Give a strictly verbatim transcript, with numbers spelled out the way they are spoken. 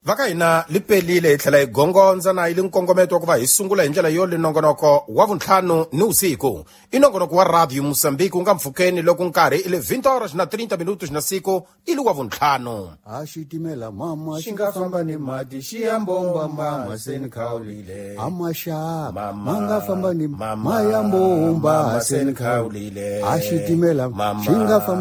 vaka hina lipelile hi tlhela hi gongonza na hi li nkongometo wa ku va hi sungula hi ndlela yo le nongonoko wa vuntlhanu ni usiku i nongonoko wa radio Mozambique wu nga mpfhukeni loko nkarhi i le vinte horas na thirty minutos na siku i li wa vuntlhanu. A xitimela mama xi nga famba ni mati xi ya mbomba mama se ni khawulile a maxaka mama ma nga famba ni mama ma ya mbomba se ni khawulile a xitimela xi nga famba